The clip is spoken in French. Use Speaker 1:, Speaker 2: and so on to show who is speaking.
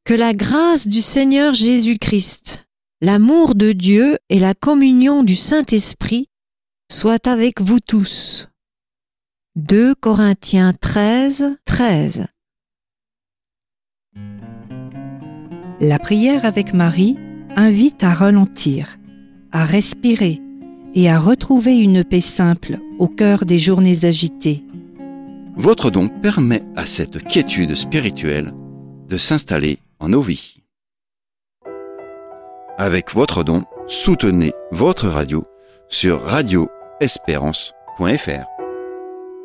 Speaker 1: Que la grâce du Seigneur Jésus-Christ, l'amour de Dieu et la communion du Saint-Esprit soient avec vous tous. 2 Corinthiens 13, 13.
Speaker 2: La prière avec Marie invite à ralentir, à respirer et à retrouver une paix simple au cœur des journées agitées.
Speaker 3: Votre don permet à cette quiétude spirituelle de s'installer en nos vies. Avec votre don, soutenez votre radio sur radioespérance.fr.